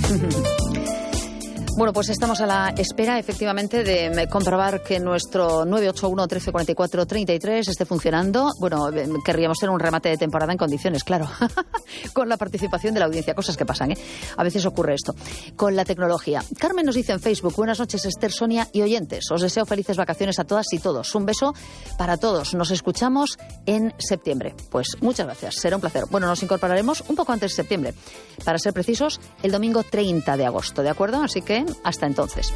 Bueno, pues estamos a la espera, efectivamente, de comprobar que nuestro 981 1344 33 esté funcionando. Bueno, querríamos tener un remate de temporada en condiciones, claro, con la participación de la audiencia. Cosas que pasan, ¿eh? A veces ocurre esto. Con la tecnología. Carmen nos dice en Facebook: buenas noches, Esther, Sonia y oyentes. Os deseo felices vacaciones a todas y todos. Un beso para todos. Nos escuchamos en septiembre. Pues muchas gracias. Será un placer. Bueno, nos incorporaremos un poco antes de septiembre. Para ser precisos, el domingo 30 de agosto, ¿de acuerdo? Así que hasta entonces.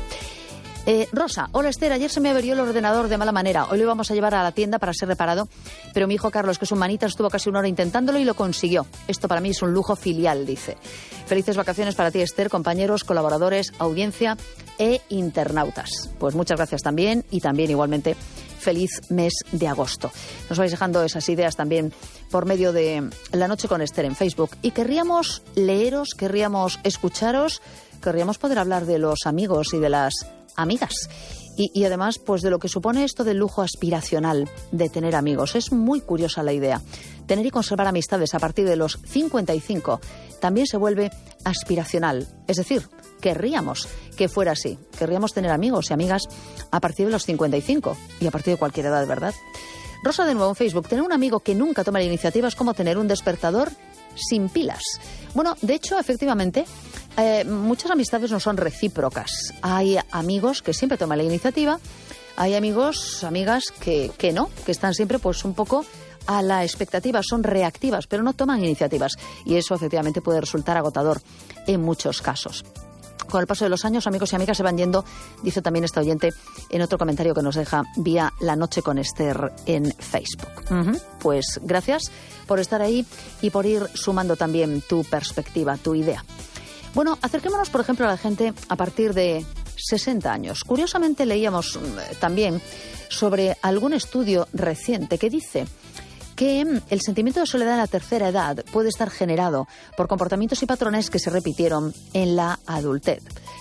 Rosa, hola Esther, ayer se me averió el ordenador de mala manera. Hoy lo íbamos a llevar a la tienda para ser reparado, pero mi hijo Carlos, que es un manita, estuvo casi una hora intentándolo y lo consiguió. Esto para mí es un lujo filial, dice. Felices vacaciones para ti, Esther, compañeros, colaboradores, audiencia e internautas. Pues muchas gracias también, y también igualmente feliz mes de agosto. Nos vais dejando esas ideas también por medio de La Noche con Esther en Facebook. Y querríamos leeros, querríamos escucharos, querríamos poder hablar de los amigos y de las amigas. Y además, pues de lo que supone esto del lujo aspiracional de tener amigos. Es muy curiosa la idea. Tener y conservar amistades a partir de los 55 también se vuelve aspiracional. Es decir, querríamos que fuera así. Querríamos tener amigos y amigas a partir de los 55 y a partir de cualquier edad, ¿verdad? Rosa de nuevo en Facebook: tener un amigo que nunca toma la iniciativa es como tener un despertador sin pilas. Bueno, de hecho, efectivamente, muchas amistades no son recíprocas. Hay amigos que siempre toman la iniciativa, hay amigos, amigas que no, que están siempre pues un poco a la expectativa, son reactivas, pero no toman iniciativas. Y eso efectivamente puede resultar agotador en muchos casos. Con el paso de los años, amigos y amigas se van yendo, dice también esta oyente en otro comentario que nos deja vía La Noche con Esther en Facebook. Pues gracias por estar ahí y por ir sumando también tu perspectiva, tu idea. Bueno, acerquémonos, por ejemplo, a la gente a partir de 60 años. Curiosamente leíamos también sobre algún estudio reciente que dice que el sentimiento de soledad en la tercera edad puede estar generado por comportamientos y patrones que se repitieron en la adultez.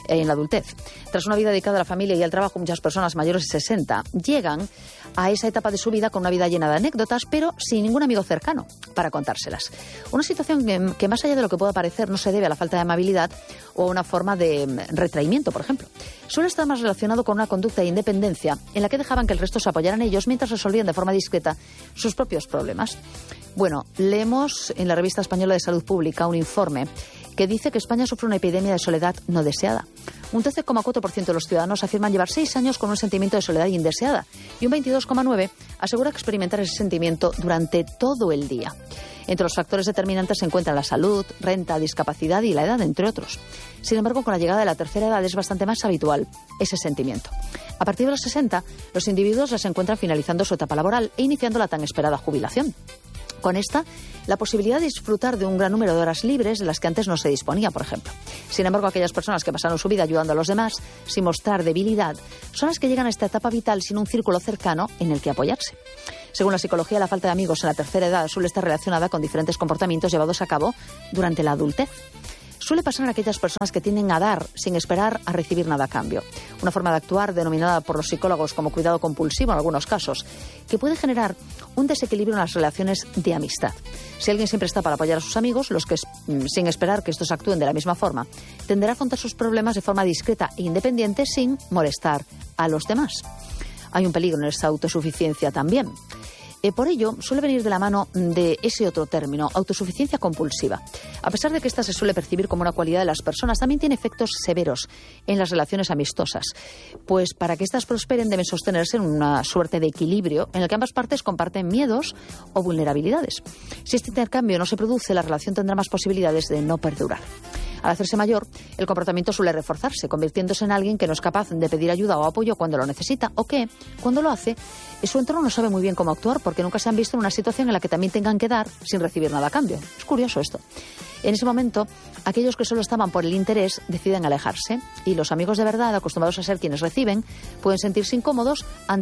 Tras una vida dedicada a la familia y al trabajo, muchas personas mayores de 60 llegan a esa etapa de su vida con una vida llena de anécdotas, pero sin ningún amigo cercano para contárselas. Una situación que más allá de lo que pueda parecer no se debe a la falta de amabilidad o a una forma de retraimiento, por ejemplo. Suele estar más relacionado con una conducta de independencia en la que dejaban que el resto se apoyaran en ellos mientras resolvían de forma discreta sus propios problemas. Bueno, leemos en la Revista Española de Salud Pública un informe que dice que España sufre una epidemia de soledad no deseada. Un 13,4% de los ciudadanos afirman llevar 6 años con un sentimiento de soledad indeseada y un 22,9% asegura experimentar ese sentimiento durante todo el día. Entre los factores determinantes se encuentran la salud, renta, discapacidad y la edad, entre otros. Sin embargo, con la llegada de la tercera edad es bastante más habitual ese sentimiento. A partir de los 60, los individuos ya se encuentran finalizando su etapa laboral e iniciando la tan esperada jubilación. Con esta, la posibilidad de disfrutar de un gran número de horas libres de las que antes no se disponía, por ejemplo. Sin embargo, aquellas personas que pasaron su vida ayudando a los demás, sin mostrar debilidad, son las que llegan a esta etapa vital sin un círculo cercano en el que apoyarse. Según la psicología, la falta de amigos en la tercera edad suele estar relacionada con diferentes comportamientos llevados a cabo durante la adultez. Suele pasar en aquellas personas que tienden a dar sin esperar a recibir nada a cambio. Una forma de actuar denominada por los psicólogos como cuidado compulsivo en algunos casos, que puede generar un desequilibrio en las relaciones de amistad. Si alguien siempre está para apoyar a sus amigos, los que, sin esperar que estos actúen de la misma forma, tenderá a afrontar sus problemas de forma discreta e independiente sin molestar a los demás. Hay un peligro en esa autosuficiencia también. Por ello, suele venir de la mano de ese otro término, autosuficiencia compulsiva. A pesar de que esta se suele percibir como una cualidad de las personas, también tiene efectos severos en las relaciones amistosas. Pues para que éstas prosperen deben sostenerse en una suerte de equilibrio en el que ambas partes comparten miedos o vulnerabilidades. Si este intercambio no se produce, la relación tendrá más posibilidades de no perdurar. Al hacerse mayor, el comportamiento suele reforzarse, convirtiéndose en alguien que no es capaz de pedir ayuda o apoyo cuando lo necesita, o que, cuando lo hace, su entorno no sabe muy bien cómo actuar porque nunca se han visto en una situación en la que también tengan que dar sin recibir nada a cambio. Es curioso esto. En ese momento, aquellos que solo estaban por el interés deciden alejarse y los amigos de verdad, acostumbrados a ser quienes reciben, pueden sentirse incómodos ante